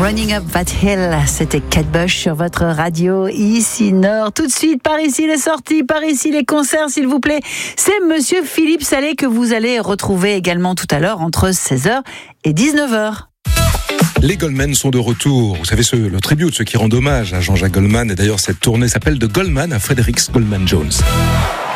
Running Up That Hill, c'était Kate Bush sur votre radio ici Nord. Tout de suite, par ici les sorties, par ici les concerts, s'il vous plaît. C'est Monsieur Philippe Sallet que vous allez retrouver également tout à l'heure entre 16h et 19h. Les Goldman sont de retour. Vous savez, le tribute, ceux qui rendent hommage à Jean-Jacques Goldman. Et d'ailleurs, cette tournée s'appelle The Goldman à Fredericks Goldman Jones.